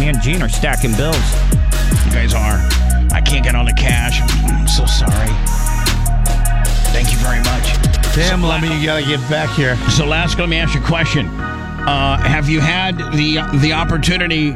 Me and Gene are stacking bills. You guys are. I can't get on the cash. I'm so sorry. Thank you very much. Damn, Lummy, you gotta get back here. So, Laska, let me ask you a question. Have you had the opportunity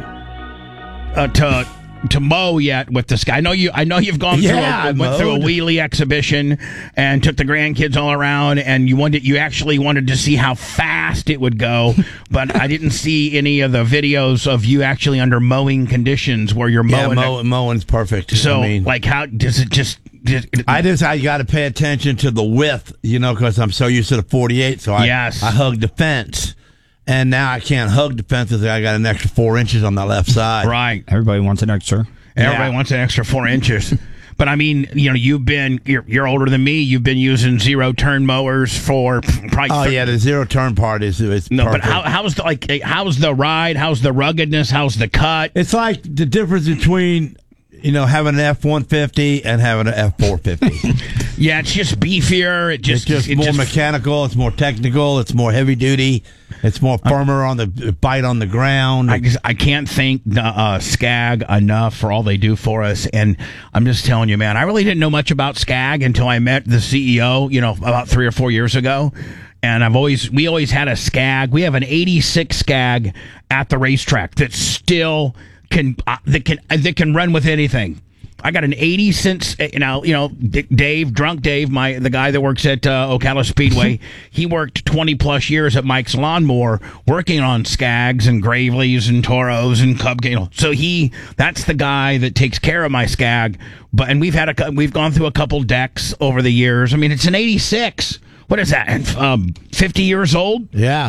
to mow yet with this guy? I know you've gone through a wheelie exhibition and took the grandkids all around, and you actually wanted to see how fast it would go, but I didn't see any of the videos of you actually under mowing conditions where you're mowing. Yeah, mowing's perfect. So, how does it just? I got to pay attention to the width, because I'm so used to the 48. So I hug the fence. And now I can't hug the fence because I got an extra 4 inches on the left side. Right. Everybody wants an extra. Everybody wants an extra 4 inches. But I mean, you're older than me. You've been using zero turn mowers for probably. The zero turn part is no. Perfect. But how's the ride? How's the ruggedness? How's the cut? It's like the difference between having an F-150 and having an F-450. Yeah, it's just beefier. It's just more mechanical. It's more technical. It's more heavy duty. It's more firmer on the bite on the ground. I can't thank Skag enough for all they do for us. And I'm just telling you, man, I really didn't know much about Skag until I met the CEO, about 3 or 4 years ago. And we always had a Skag. We have an 86 Skag at the racetrack that still that can run with anything. I got an 80 since Dave, drunk Dave, the guy that works at Ocala Speedway. He worked 20 plus years at Mike's Lawnmower, working on Skags and Graveleys and Toros and Cub Gale. So that's the guy that takes care of my Skag. And we've gone through a couple decks over the years. I mean, it's an 86. What is that? 50 years old? Yeah.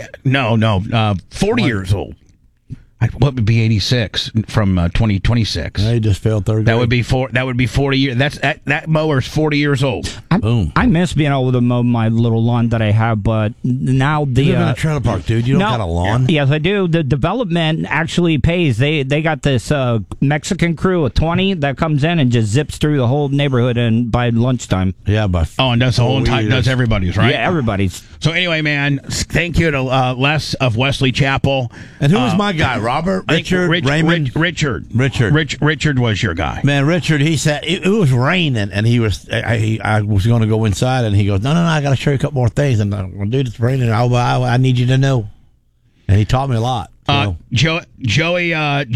No. 40 years old. What would be 86 from 2026? He just failed third grade. That would be 40 years. That mower's 40 years old. Boom. I miss being able to mow my little lawn that I have, but now you live in a trailer park, dude. You don't got a lawn. Yes, I do. The development actually pays. They got this Mexican crew of 20 that comes in and just zips through the whole neighborhood and by lunchtime. Yeah, and does the whole entire does everybody's, right? Yeah, everybody's. So anyway, man, thank you to Les of Wesley Chapel. And who was my guy? Robert? Raymond? Richard was your guy. Man, Richard, he said it was raining, and I was going to go inside, and he goes, no, I got to show you a couple more things. And I'm going, dude, it's raining. I need you to know. And he taught me a lot. So. Joey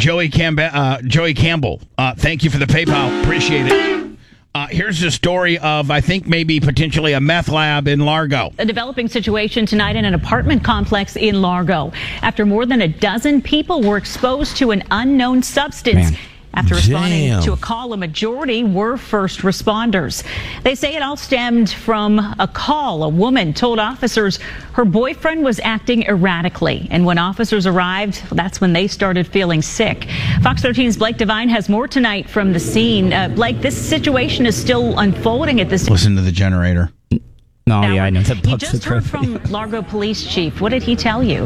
Campbell, thank you for the PayPal. Appreciate it. Here's the story of, I think, maybe potentially a meth lab in Largo. A developing situation tonight in an apartment complex in Largo after more than a dozen people were exposed to an unknown substance. After responding to a call, a majority were first responders. They say it all stemmed from a call. A woman told officers her boyfriend was acting erratically. And when officers arrived, that's when they started feeling sick. Fox 13's Blake Devine has more tonight from the scene. Blake, this situation is still unfolding at this time. Listen to the generator. No, yeah, I know. You just heard from Largo Police Chief. What did he tell you?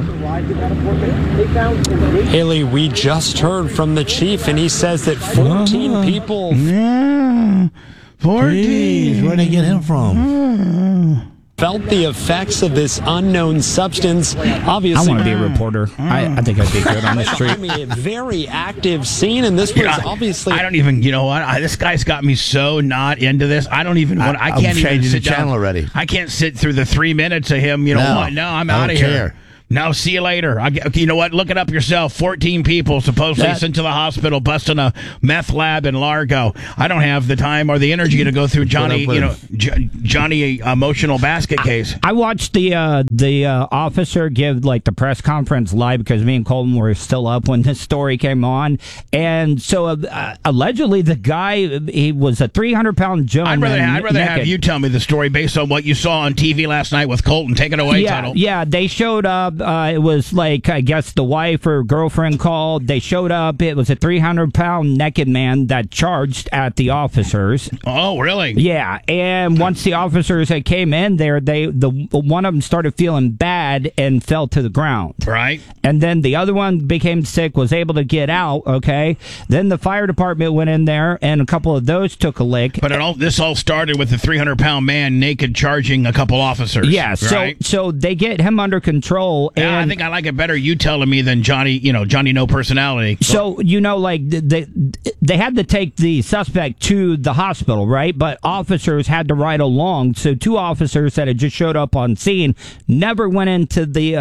Haley, we just heard from the chief, and he says that 14 people... Yeah, 14. Jeez, where'd they get him from? Felt the effects of this unknown substance. Obviously, I want to be a reporter. I think I'd be good on the street. I mean, a very active scene, and this was obviously. I don't even. You know what? This guy's got me so not into this. I don't even. I can't even sit down. Channel already. I can't sit through the 3 minutes of him. You know what? No, I'm out of here. No, see you later. You know what? Look it up yourself. 14 people supposedly sent to the hospital busting a meth lab in Largo. I don't have the time or the energy to go through Johnny emotional basket case. I watched the officer give the press conference live because me and Colton were still up when this story came on. And so allegedly the guy, he was a 300-pound gentleman. I'd rather have you tell me the story based on what you saw on TV last night with Colton. Take it away, Tuttle. Yeah, they showed up. It was I guess the wife or girlfriend called. They showed up. It was a 300-pound naked man that charged at the officers. Oh, really? Yeah. And once the officers came in there, one of them started feeling bad and fell to the ground. Right. And then the other one became sick, was able to get out. Okay. Then the fire department went in there, and a couple of those took a lick. But this all started with the 300-pound man naked charging a couple officers. Yeah. Right? So they get him under control. Yeah, I think I like it better you telling me than Johnny, Johnny no personality. So, like they had to take the suspect to the hospital, right? But officers had to ride along. So 2 officers that had just showed up on scene never went into the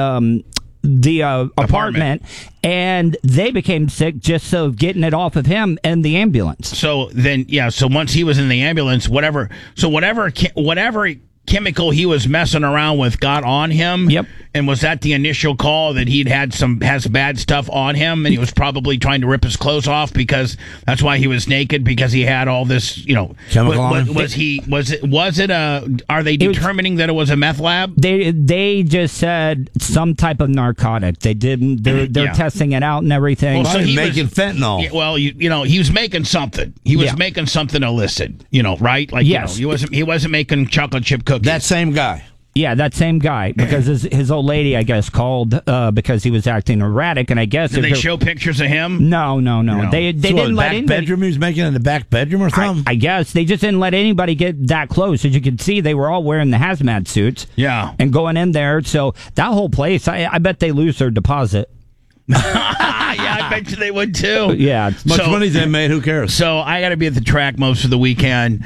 apartment, and they became sick just of getting it off of him and the ambulance. So then, so once he was in the ambulance, whatever chemical he was messing around with got on him. Yep. And was that the initial call that has bad stuff on him, and he was probably trying to rip his clothes off because that's why he was naked, because he had all this, chemical on him? Are they determining that it was a meth lab? They just said some type of narcotic. They didn't. They're testing it out and everything. Well, so he making fentanyl. Yeah, well, he was making something. He was making something illicit. Right? Like, yes. He wasn't making chocolate chip cookies. That same guy. Yeah, that same guy, because his old lady, I guess, called because he was acting erratic, and I guess did they show pictures of him? No. They didn't let anybody. Bedroom he was making in the back bedroom or something. I guess they just didn't let anybody get that close. As you can see, they were all wearing the hazmat suits. Yeah, and going in there. So that whole place, I bet they lose their deposit. Yeah, I bet you they would too. Yeah, much money they made. Who cares? So I got to be at the track most of the weekend,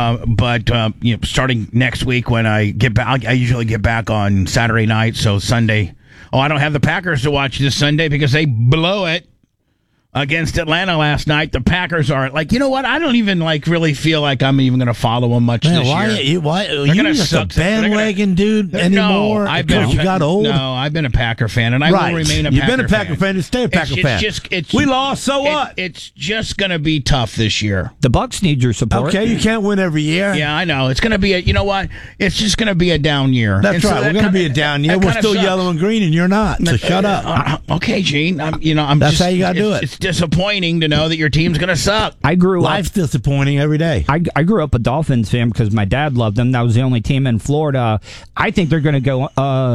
but starting next week when I get back, I usually get back on Saturday night. So Sunday, I don't have the Packers to watch this Sunday because they blow it against Atlanta last night. The Packers are you know what? I don't even really feel like I'm even going to follow them much this year. Why you just a bandwagon dude anymore? No, you got old. No, I've been a Packer fan, and I will remain a Packer fan. You've been a Packer fan and stay a Packer fan. We lost, so what? It's just going to be tough this year. The Bucs need your support. Okay, you can't win every year. Yeah, I know. It's going to be you know what? It's just going to be a down year. That's right. We're going to be a down year. We're still yellow and green, and you're not. So shut up. Okay, Gene. That's how you got to do it. It's disappointing to know that your team's going to suck. Life's disappointing every day. I grew up a Dolphins fan because my dad loved them. That was the only team in Florida. I think they're going to go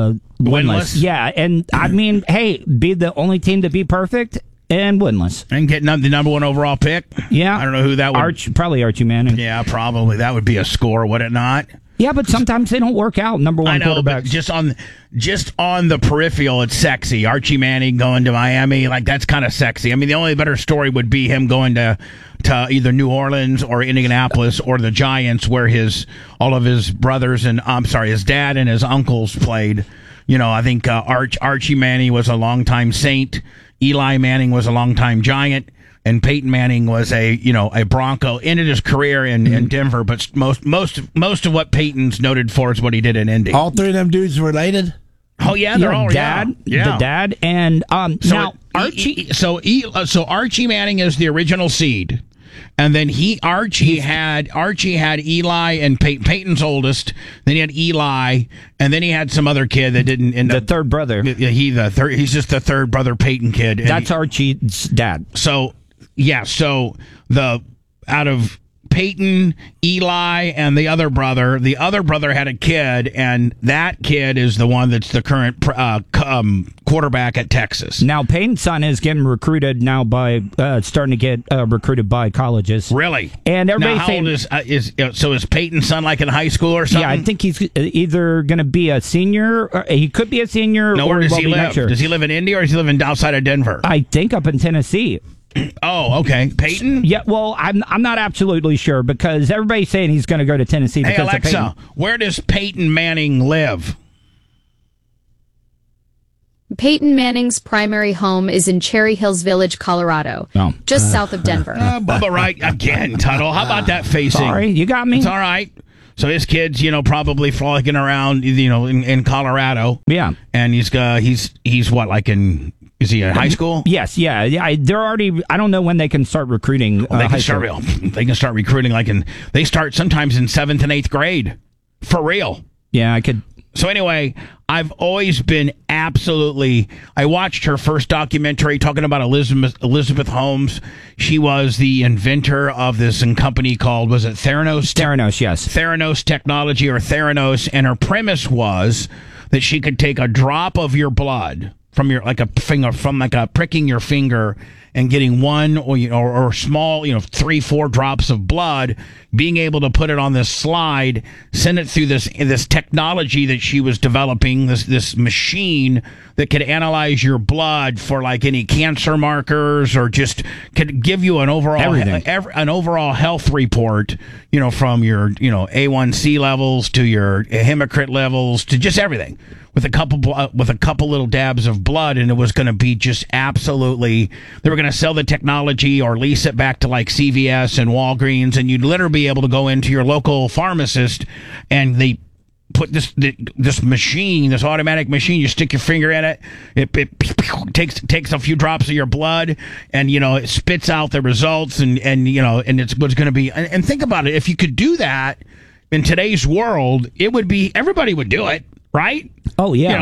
winless. Yeah, and I mean, hey, be the only team to be perfect and winless. And get the number 1 overall pick? Yeah. I don't know who that would... Probably Archie Manning. Yeah, probably. That would be a score, would it not? Yeah, but sometimes they don't work out. Number 1 quarterbacks. But just on the peripheral, it's sexy. Archie Manning going to Miami, that's kind of sexy. I mean, the only better story would be him going to either New Orleans or Indianapolis or the Giants, where all of his brothers and his dad and his uncles played. I think Archie Manning was a longtime Saint. Eli Manning was a longtime Giant. And Peyton Manning was a Bronco. Ended his career in Denver, but most of what Peyton's noted for is what he did in Indy. All 3 of them dudes related? Oh yeah, they're all dad. Yeah. The dad and now Archie. So Archie Manning is the original seed, and then Archie had Eli and Peyton's oldest. Then he had Eli, and then he had some other kid that didn't end up. The third brother. He's just the third brother Peyton kid. That's Archie's dad. So. Yeah, so out of Peyton, Eli, and the other brother had a kid, and that kid is the one that's the current quarterback at Texas. Now, Peyton's son is getting recruited now by starting to get recruited by colleges. Really? And everybody's how old is Peyton's son in high school or something? Yeah, I think he's either going to be a senior, or he could be a senior. No, where does he live? Does he live in Indy or does he live outside of Denver? I think up in Tennessee. Oh, okay. Peyton? Yeah, well, I'm not absolutely sure because everybody's saying he's going to go to Tennessee because Alexa, of Peyton. Where does Peyton Manning live? Peyton Manning's primary home is in Cherry Hills Village, Colorado, just south of Denver. Bubba Wright again, Tuttle. How about that facing? Sorry, you got me. It's all right. So his kid's, probably frolicking around, in Colorado. Yeah, and he's what, is he in high school? Yes, yeah. They're already. I don't know when they can start recruiting. They can start recruiting they start sometimes in 7th and 8th grade, for real. Yeah, I could. So anyway, I've always been absolutely. I watched her first documentary talking about Elizabeth Holmes. She was the inventor of this company called, was it Theranos? Theranos, yes. Theranos Technology or Theranos, and her premise was that she could take a drop of your blood from your pricking your finger and getting one or small, 3-4 drops of blood, being able to put it on this slide, send it through this technology that she was developing, this machine that could analyze your blood for like any cancer markers, or just could give you an overall health report, from your A1C levels to your hematocrit levels to just everything, with a couple little dabs of blood. And it was going to be just absolutely, they were going to sell the technology or lease it back to like CVS and Walgreens, and you'd literally be able to go into your local pharmacist and they put this machine, this automatic machine, you stick your finger in it, it takes a few drops of your blood, and it spits out the results, and it's what's going to be. And think about it, if you could do that in today's world, it would be, everybody would do it, right? Oh yeah,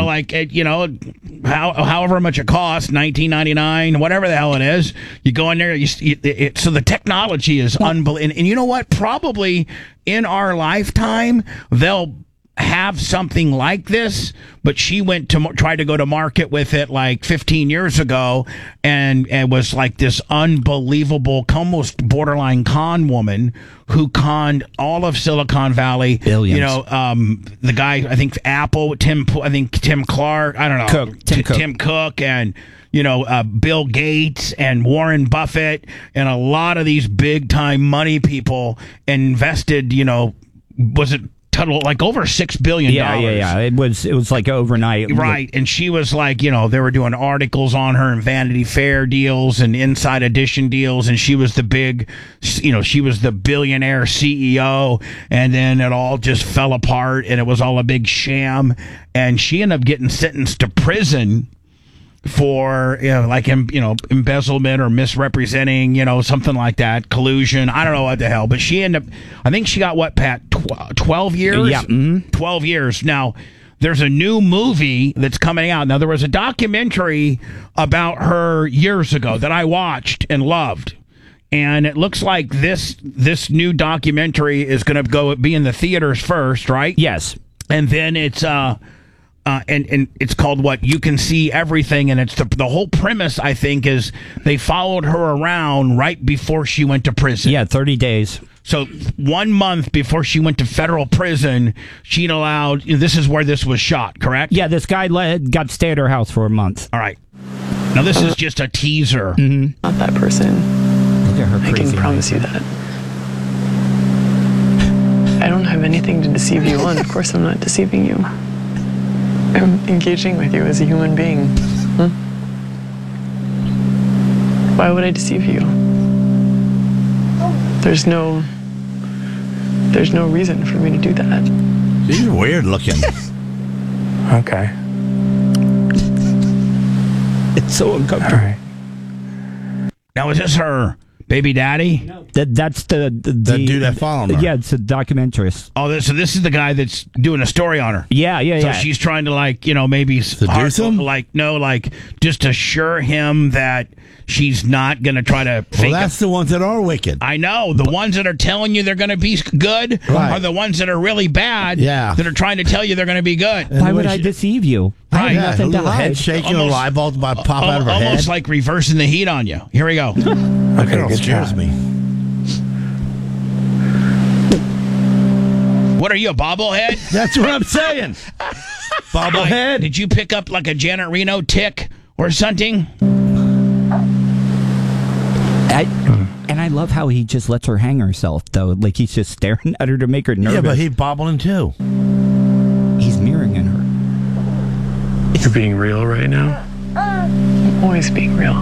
however much it costs, $19.99, whatever the hell it is. You go in there. So the technology is unbelievable. And you know what? Probably in our lifetime, they'll have something like this, but she went to try to go to market with it like 15 years ago, and was like this unbelievable, almost borderline con woman who conned all of Silicon Valley. Billions. The guy, I think Apple, Tim Clark, I don't know, Tim Cook, and Bill Gates and Warren Buffett, and a lot of these big time money people invested. Was it like over $6 billion? Yeah. It was like overnight, right? And she was like, they were doing articles on her and Vanity Fair deals and Inside Edition deals, and she was the big, she was the billionaire CEO, and then it all just fell apart, and it was all a big sham, and she ended up getting sentenced to prison for embezzlement or misrepresenting, something like that, collusion. I don't know what the hell, but she ended up, I think she got what, Pat, 12 years? Yeah. Mm-hmm. 12 years. Now, there's a new movie that's coming out. Now, there was a documentary about her years ago that I watched and loved. And it looks like this new documentary is going to be in the theaters first, right? Yes. And then it's and it's called what? You Can See Everything, and it's the whole premise, I think, is they followed her around right before she went to prison. Yeah, 30 days. So 1 month before she went to federal prison, she'd allowed, this is where this was shot, correct? Yeah, this guy got to stay at her house for a month. All right. Now, this is just a teaser. Mm-hmm. Not that person. Look at her crazy. I can promise you that. I don't have anything to deceive you on. Of course I'm not deceiving you. I'm engaging with you as a human being. Why would I deceive you? There's no reason for me to do that. She's weird looking. Okay. It's so uncomfortable. All right. Now, is this her baby daddy? No. That's the dude that followed her. Yeah, it's a documentarist. Oh, so this is the guy that's doing a story on her. Yeah. So she's trying to maybe seduce him? Just assure him that she's not going to try to fake. Well, that's the ones that are wicked. I know. The ones that are telling you they're going to be good are the ones that are really bad. Yeah. That are trying to tell you they're going to be good. Why would I deceive you? Right. I have nothing to hide. Head shaking, her eyeballs pop out of her head. Almost like reversing the heat on you. Here we go. That girl scares me. What are you, a bobblehead? That's what I'm saying. Bobblehead. Did you pick up like a Janet Reno tick or something? And I love how he just lets her hang herself, though. Like, he's just staring at her to make her nervous. Yeah, but he's bobbling, too. He's mirroring in her. You're being real right now? I'm always being real.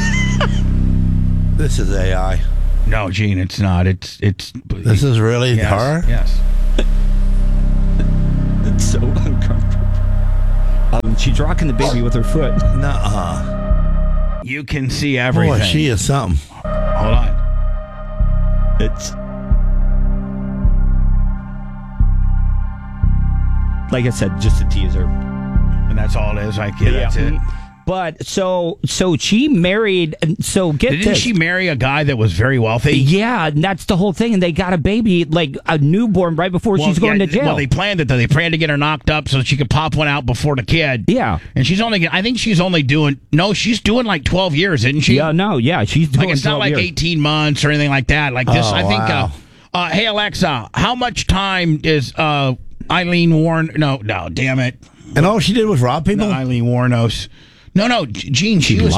This is AI. No, Gene, it's not. It's. This is really her? Yes. It's so uncomfortable. She's rocking the baby with her foot. Nuh-uh. You Can See Everything. Boy, she is something. Hold on. It's like I said, just a teaser. And that's all it is. That's it. But so she married. So Didn't this. she marry a guy that was very wealthy? Yeah, and that's the whole thing. And they got a baby, like a newborn, right before she's going to jail. Well, they planned it though. They planned to get her knocked up so she could pop one out before the kid. Yeah, and she's only she's doing like 12 years, isn't she? Yeah, no, yeah, she's doing. Like it's not like years. 18 months or anything like that. Like this, I think. Wow. Hey Alexa, how much time is Eileen Warren? No, damn it. And all she did was rob people? No, Eileen Warnos. No, Gene, she was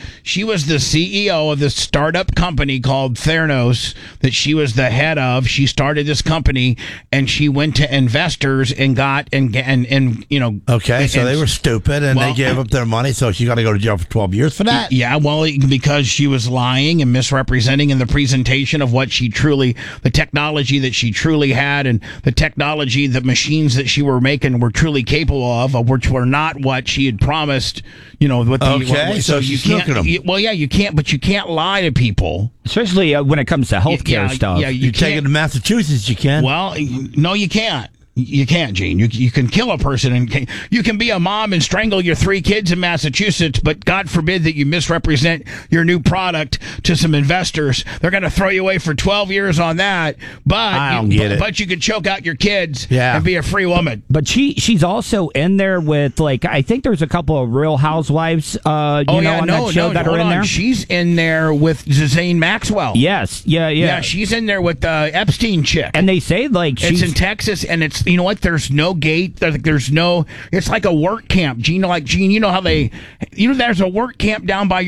the CEO of this startup company called Theranos that she was the head of. She started this company and she went to investors and got and you know. Okay, so they were stupid and they gave up their money, so she got to go to jail for 12 years for that? Yeah, well, because she was lying and misrepresenting in the presentation of what the technology that she truly had and the technology, the machines that she were making were truly capable of which were not what she had promised. You know, with so you can't. You can't, but you can't lie to people, especially when it comes to healthcare stuff. Yeah, you take it to Massachusetts, you can. Well, no, you can't. You can't, Gene. You can kill a person and you can be a mom and strangle your 3 kids in Massachusetts, but God forbid that you misrepresent your new product to some investors. They're going to throw you away for 12 years on that. But I don't get it. But you could choke out your kids and be a free woman. But she's also in there with I think there's a couple of Real Housewives on that show that are in there. She's in there with Zane Maxwell. Yes, yeah. Yeah, she's in there with the Epstein chick. And they say it's in Texas and it's. You know what? There's no gate. There's no. It's like a work camp, Gene. You know how there's a work camp down by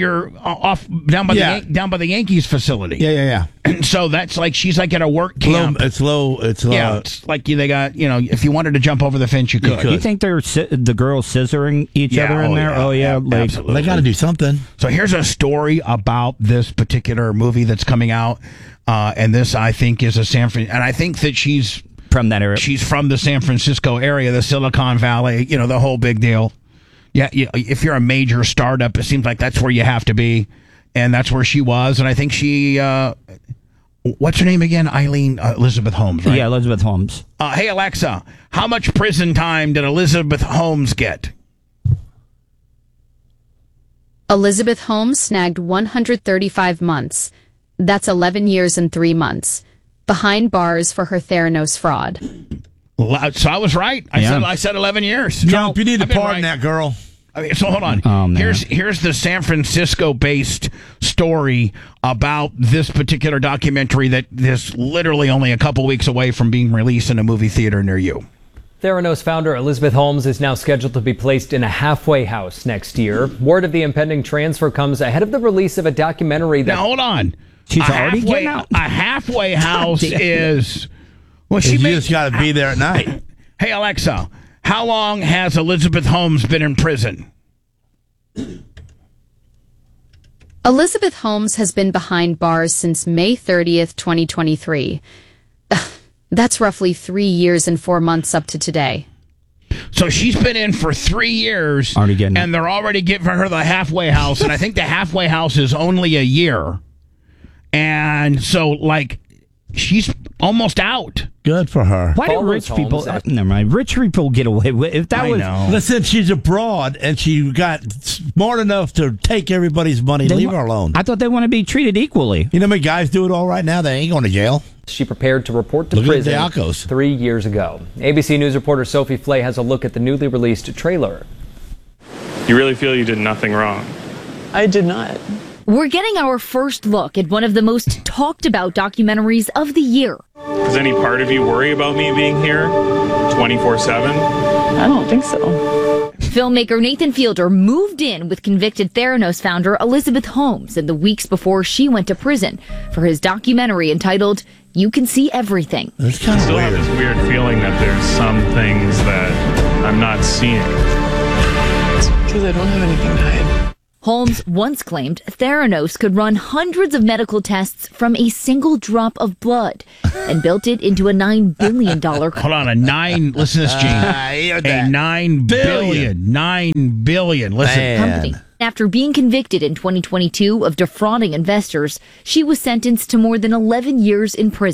down by the Yankees facility. Yeah. And so that's like she's like at a work camp. It's low. Yeah, it's like they got if you wanted to jump over the fence, you could. You think they're the girls scissoring each other in there? Absolutely. They got to do something. So here's a story about this particular movie that's coming out, and this I think is and I think that she's. From that area. She's from the San Francisco area, the Silicon Valley, the whole big deal. Yeah, if you're a major startup, it seems like that's where you have to be. And that's where she was. And I think she, what's her name again? Elizabeth Holmes, right? Yeah, Elizabeth Holmes. Hey, Alexa, how much prison time did Elizabeth Holmes get? Elizabeth Holmes snagged 135 months. That's 11 years and 3 months. Behind bars for her Theranos fraud. So I was right. I said 11 years. Trump, you need to pardon that girl. So hold on. Here's the San Francisco-based story about this particular documentary that is literally only a couple weeks away from being released in a movie theater near you. Theranos founder Elizabeth Holmes is now scheduled to be placed in a halfway house next year. Word of the impending transfer comes ahead of the release of a documentary that... Now, hold on. She's already getting out. A halfway house is... Well, you just got to be there at night. Hey, Alexa, how long has Elizabeth Holmes been in prison? Elizabeth Holmes has been behind bars since May 30th, 2023. That's roughly 3 years and 4 months up to today. So she's been in for 3 years, and they're already giving her the halfway house, and I think the halfway house is only a year. And so, she's almost out. Good for her. Why do rich people... never mind. Rich people get away with it. If that was... Listen, she's abroad, and she got smart enough to take everybody's money. Leave her alone. I thought they want to be treated equally. You know how many guys do it all right now? They ain't going to jail. She prepared to report to prison 3 years ago. ABC News reporter Sophie Flay has a look at the newly released trailer. You really feel you did nothing wrong? I did not. We're getting our first look at one of the most talked about documentaries of the year. Does any part of you worry about me being here 24/7? I don't think so. Filmmaker Nathan Fielder moved in with convicted Theranos founder Elizabeth Holmes in the weeks before she went to prison for his documentary entitled You Can See Everything. I still have this weird feeling that there's some things that I'm not seeing. It's because I don't have anything to hide. Holmes once claimed Theranos could run hundreds of medical tests from a single drop of blood and built it into a $9 billion Hold on, listen to this, Gene. A $9 billion. Listen. Company. After being convicted in 2022 of defrauding investors, she was sentenced to more than 11 years in prison.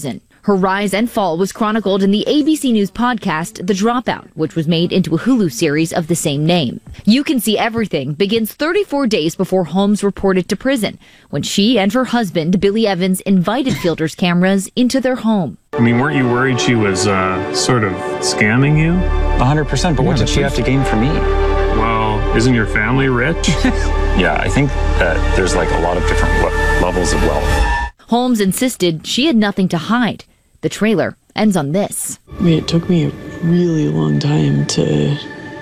Her rise and fall was chronicled in the ABC News podcast, The Dropout, which was made into a Hulu series of the same name. You Can See Everything begins 34 days before Holmes reported to prison, when she and her husband, Billy Evans, invited Fielder's cameras into their home. I mean, weren't you worried she was sort of scamming you? 100%, but what did she have to gain from me? Well, isn't your family rich? Yeah, I think that there's like a lot of different levels of wealth. Holmes insisted she had nothing to hide. The trailer ends on this. I mean, it took me a really long time to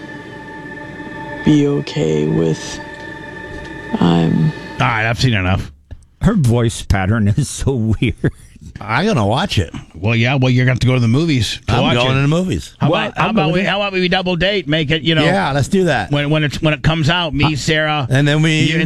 be okay with, All right, I've seen enough. Her voice pattern is so weird. I'm gonna watch it. Well, yeah. Well, you're going to have to go to the movies. I'm going to the movies. How about we double date? Make it, Yeah, let's do that. When it comes out, me, Sarah, and then we can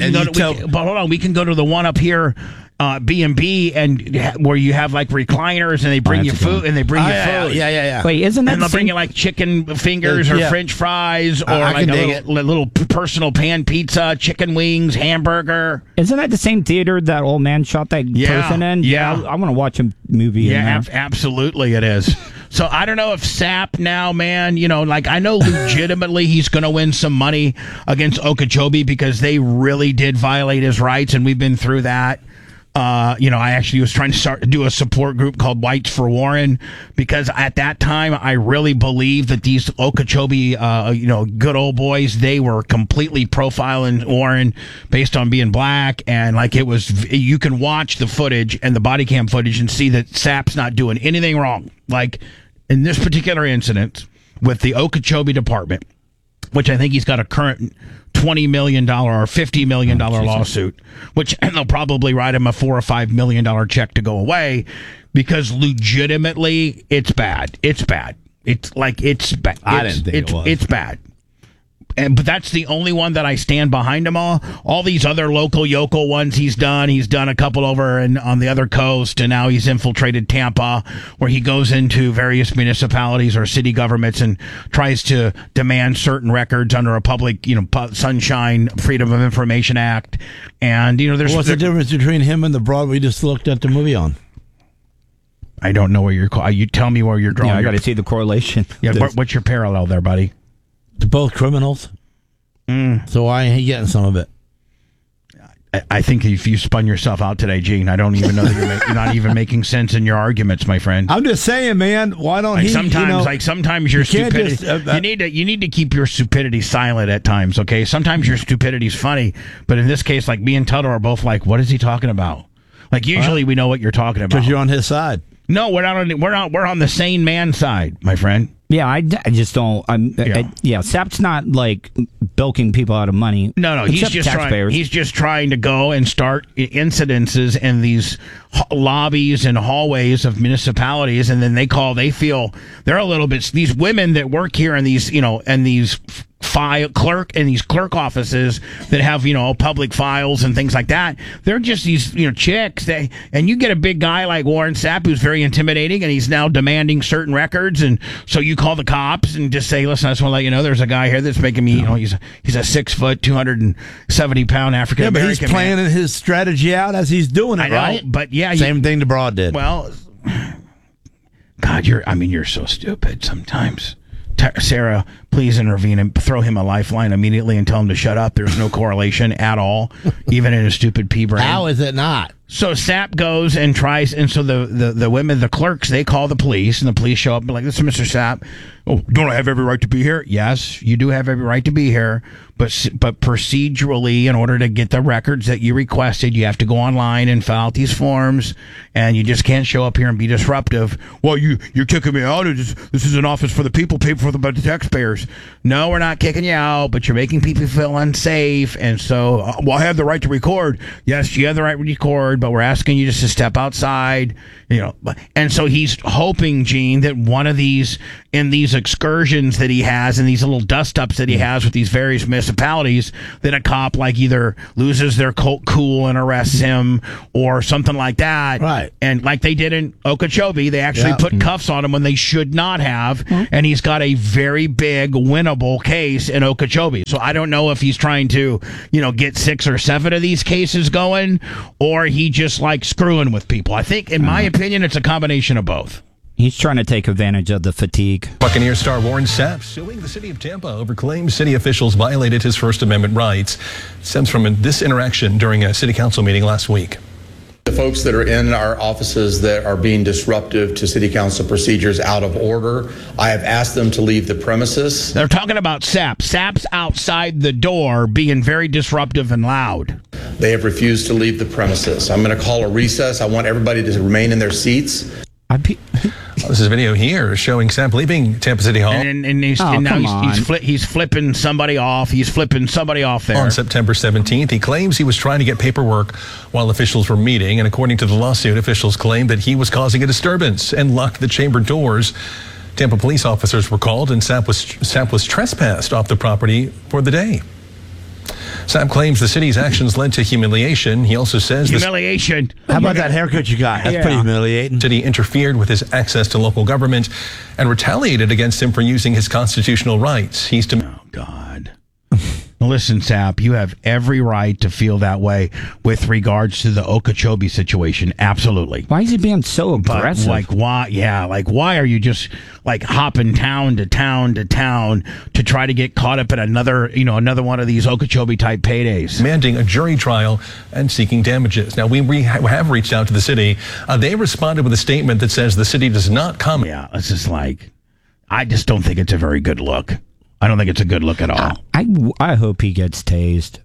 go to the one up here, B&B, and where you have like recliners, and they bring you food, and they bring you food. Yeah. Wait, isn't that and they'll bring you like chicken fingers or French fries, or like a little personal pan pizza, chicken wings, hamburger. Isn't that the same theater that old man shot that person in? Yeah. I want to watch a movie. Yeah, absolutely it is. So I don't know if Sapp now, man, I know legitimately he's going to win some money against Okeechobee because they really did violate his rights, and we've been through that. I actually was trying to do a support group called Whites for Warren, because at that time I really believed that these Okeechobee, good old boys, they were completely profiling Warren based on being black, and you can watch the footage and the body cam footage and see that Sapp's not doing anything wrong. Like in this particular incident with the Okeechobee Department, which I think he's got a current $20 million or $50 million lawsuit, which they'll probably write him a $4 or $5 million check to go away, because legitimately it's bad. It's bad. It's bad. I didn't think it was. It's bad. But that's the only one that I stand behind him all. All these other local yokel ones he's done a couple over on the other coast, and now he's infiltrated Tampa, where he goes into various municipalities or city governments and tries to demand certain records under a public, Sunshine Freedom of Information Act. And there's what's the difference between him and the broad we just looked at the movie on? I don't know where you tell me where you're drawing. Yeah, I got to see the correlation. Yeah, what's your parallel there, buddy? They're both criminals. So why ain't he getting some of it? I think if you spun yourself out today, Gene, I don't even know that you're not even making sense in your arguments, my friend. I'm just saying, man. Why don't he? Sometimes your stupidity. You need to keep your stupidity silent at times. Okay. Sometimes your stupidity's funny, but in this case, like me and Tuttle are both like, "What is he talking about?" Like usually we know what you're talking about because you're on his side. No, we're not. We're on the sane man side, my friend. Yeah, I just don't. Sapp's not like bilking people out of money. No, he's just trying to go and start incidences in these lobbies and hallways of municipalities, and then they feel they're a little bit. These women that work here in these, and these clerk offices that have public files and things like that, they're just these chicks. And you get a big guy like Warren Sapp who's very intimidating, and he's now demanding certain records, and so you call the cops and just say, listen, I just want to let you know there's a guy here that's making me he's a 6 foot 270 pound African American. Yeah, but he's planning his strategy out as he's doing it. I know, right? But yeah, same thing DeBroad did. Well, God, you're so stupid sometimes. Sarah, please intervene and throw him a lifeline immediately and tell him to shut up. There's no correlation at all, even in his stupid pea brain. How is it not? So Sapp goes and tries, and so the women, the clerks, they call the police, and the police show up and like, "This is Mr. Sapp. Oh, don't I have every right to be here?" Yes, you do have every right to be here, but procedurally, in order to get the records that you requested, you have to go online and fill out these forms, and you just can't show up here and be disruptive. Well, you're kicking me out. This is an office for the people, paid for by the taxpayers. No, we're not kicking you out, but you're making people feel unsafe, and so, I have the right to record. Yes, you have the right to record, but we're asking you just to step outside, and so he's hoping, Gene, that one of these, in these excursions that he has, and these little dust-ups that he has with these various municipalities, that a cop either loses their cool and arrests him or something like that. Right. And like they did in Okeechobee, they actually put cuffs on him when they should not have, and he's got a very big winnable case in Okeechobee. So I don't know if he's trying to, get 6 or 7 of these cases going, or he he just like screwing with people? I think, in my opinion, it's a combination of both. He's trying to take advantage of the fatigue. Buccaneer star Warren Sapp suing the city of Tampa over claims city officials violated his First Amendment rights. It stems from this interaction during a city council meeting last week. The folks that are in our offices that are being disruptive to city council procedures out of order, I have asked them to leave the premises. They're talking about Sapp. Sapp's outside the door being very disruptive and loud. They have refused to leave the premises. I'm going to call a recess. I want everybody to remain in their seats. This is a video here showing Sapp leaving Tampa City Hall. And now he's flipping somebody off. He's flipping somebody off there. On September 17th, he claims he was trying to get paperwork while officials were meeting. And according to the lawsuit, officials claimed that he was causing a disturbance and locked the chamber doors. Tampa police officers were called, and Sapp was trespassed off the property for the day. Sapp claims the city's actions led to humiliation. He also says humiliation. How about that haircut you got? That's pretty humiliating. The city interfered with his access to local government and retaliated against him for using his constitutional rights. Oh, God. Listen, Sapp, you have every right to feel that way with regards to the Okeechobee situation. Absolutely. Why is he being so aggressive? But, why? Yeah, why are you just hopping town to town to town to try to get caught up in another one of these Okeechobee type paydays? Demanding a jury trial and seeking damages. Now, we have reached out to the city. They responded with a statement that says the city does not comment. Yeah, it's just I just don't think it's a very good look. I don't think it's a good look at all. I hope he gets tased.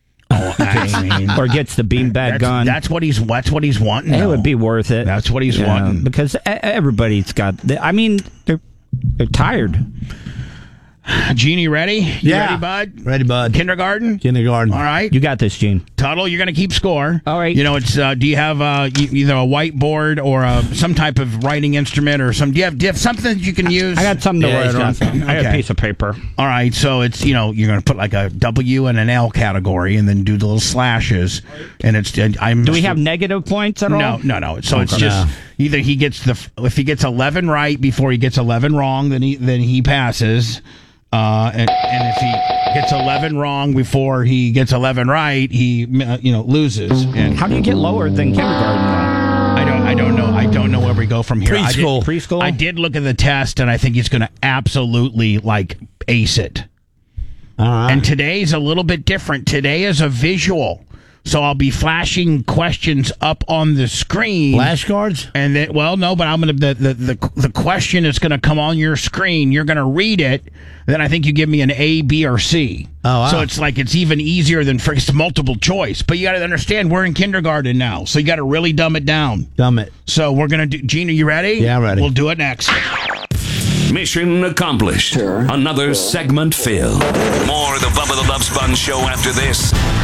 Or gets the beanbag gun. That's what he's wanting. It would be worth it. That's what he's wanting. Because everybody's got. They're tired. Jeannie, ready? You ready, bud? Ready, bud. Kindergarten? All right. You got this, Gene. Tuttle, you're going to keep score. All right. It's. Do you have either a whiteboard or some type of writing instrument or some? Do you have something that you can use? I got something to write on. I got a piece of paper. All right. So it's you're going to put a W and an L category and then do the little slashes. And it's. Do we have negative points at all? No. So it's just either he gets if he gets 11 right before he gets 11 wrong, then he passes. And if he gets 11 wrong before he gets 11 right, he loses. And how do you get lower than kindergarten? I don't know. I don't know where we go from here. Preschool. I did look at the test, and I think he's going to absolutely ace it. And today's a little bit different. Today is a visual. So I'll be flashing questions up on the screen. Flashcards? And then, but I'm gonna the question is gonna come on your screen. You're gonna read it. Then I think you give me an A, B, or C. Oh, wow. So it's even easier than it's multiple choice. But you got to understand we're in kindergarten now, so you got to really dumb it down. So we're gonna do. Gene, are you ready? Yeah, I'm ready. We'll do it next. Mission accomplished. Another segment filled. More of the Bubba the Love Sponge show after this.